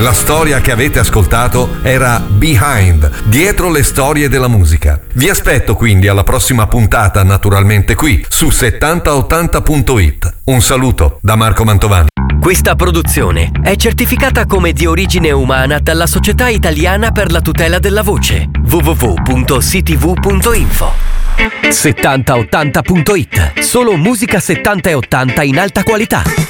La storia che avete ascoltato era Behind, dietro le storie della musica. Vi aspetto quindi alla prossima puntata, naturalmente qui, su 7080.it. Un saluto da Marco Mantovani. Questa produzione è certificata come di origine umana dalla Società Italiana per la tutela della voce, www.ctv.info. 7080.it. Solo musica 70 e 80 in alta qualità.